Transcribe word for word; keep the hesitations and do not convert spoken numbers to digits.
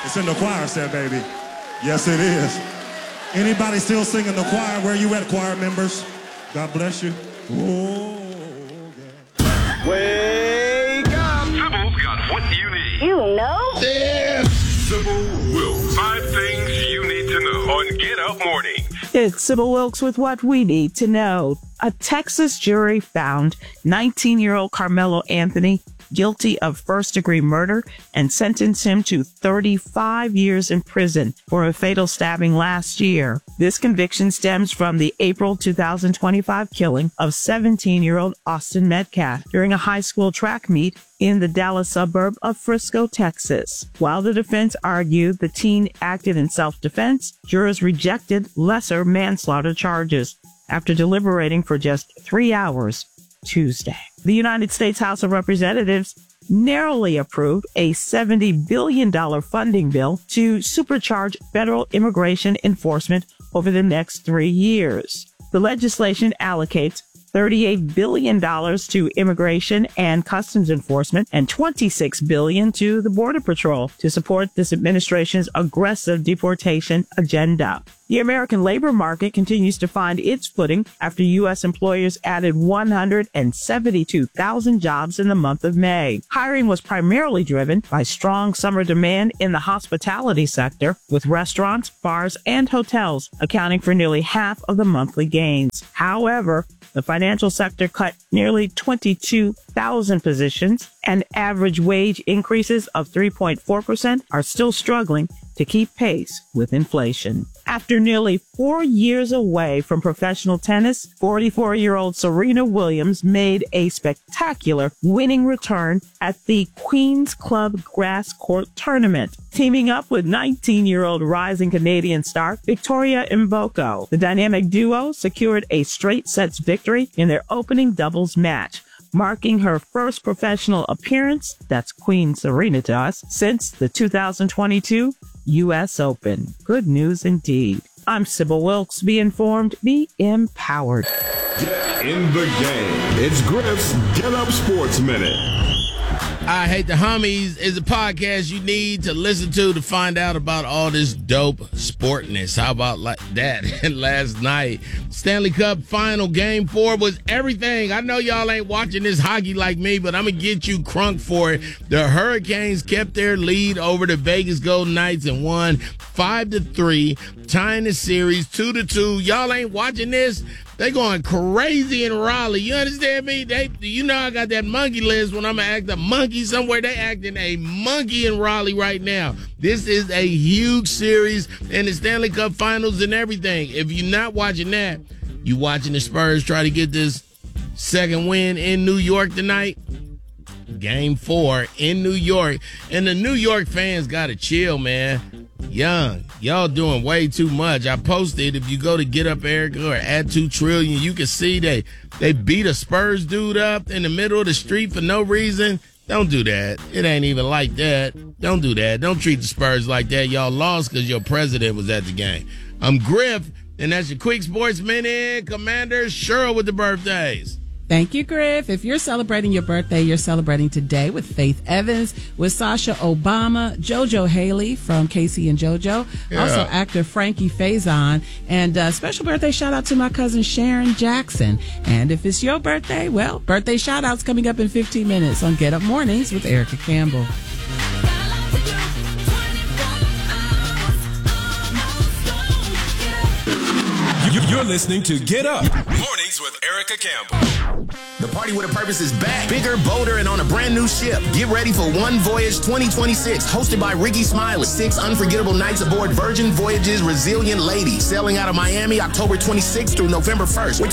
It's in the choir set, baby. Yes, it is. Anybody still singing the choir? Where you at, choir members? God bless you. Oh, yeah. Wake up! Sybil's got what you need. You know? Yeah. Sybil Wilkes. Five things you need to know on Get Up Morning. It's Sybil Wilkes with what we need to know. A Texas jury found nineteen-year-old Carmelo Anthony guilty of first-degree murder and sentenced him to thirty-five years in prison for a fatal stabbing last year. This conviction stems from the April two thousand twenty-five killing of seventeen-year-old Austin Metcalf during a high school track meet in the Dallas suburb of Frisco, Texas. While the defense argued the teen acted in self-defense, jurors rejected lesser manslaughter charges after deliberating for just three hours Tuesday. The United States House of Representatives narrowly approved a seventy billion dollars funding bill to supercharge federal immigration enforcement over the next three years. The legislation allocates thirty-eight billion dollars to immigration and customs enforcement and twenty-six billion dollars to the Border Patrol to support this administration's aggressive deportation agenda. The American labor market continues to find its footing after U S employers added one hundred seventy-two thousand jobs in the month of May. Hiring was primarily driven by strong summer demand in the hospitality sector, with restaurants, bars, and hotels accounting for nearly half of the monthly gains. However, the financial sector cut nearly twenty-two thousand positions, and average wage increases of three point four percent are still struggling to keep pace with inflation. After nearly four years away from professional tennis, forty-four-year-old Serena Williams made a spectacular winning return at the Queen's Club Grass Court Tournament, teaming up with nineteen-year-old rising Canadian star Victoria Mboko. The dynamic duo secured a straight sets victory in their opening doubles match, marking her first professional appearance, that's Queen Serena to us, since the two thousand twenty-two U S Open. Good news indeed. I'm Sybil Wilkes. Be informed, be empowered. Get in the game. It's Griff's Get Up Sports Minute. I Hate the Hummies is a podcast you need to listen to to find out about all this dope sportness. How about like that? And last night, Stanley Cup final game four was everything. I know y'all ain't watching this hockey like me, but I'm going to get you crunk for it. The Hurricanes kept their lead over the Vegas Golden Knights and won five to three, tying the series two to two. Y'all ain't watching this? They going crazy in Raleigh. You understand me? They, you know I got that monkey list. When I'm going to act a monkey somewhere, they acting a monkey in Raleigh right now. This is a huge series in the Stanley Cup Finals and everything. If you're not watching that, you watching the Spurs try to get this second win in New York tonight. Game four in New York. And the New York fans got to chill, man. Young, y'all doing way too much. I posted, if you go to Get Up Erica or Add Two Trillion, you can see they they beat a Spurs dude up in the middle of the street for no reason. Don't do that. It ain't even like that. Don't do that. Don't treat the Spurs like that. Y'all lost because your president was at the game. I'm Griff, and that's your Quick Sports Minute. Commander Cheryl with the birthdays. Thank you, Griff. If you're celebrating your birthday, you're celebrating today with Faith Evans, with Sasha Obama, JoJo Haley from Casey and JoJo, yeah. Also actor Frankie Faison, and uh, special birthday shout out to my cousin Sharon Jackson. And if it's your birthday, well, birthday shout outs coming up in fifteen minutes on Get Up Mornings with Erica Campbell. You're listening to Get Up Mornings with Erica Campbell. The Party with a Purpose is back, bigger, bolder, and on a brand new ship. Get ready for One Voyage twenty twenty-six, hosted by Ricky Smiley. Six unforgettable nights aboard Virgin Voyages Resilient Lady, sailing out of Miami October twenty-sixth through November first.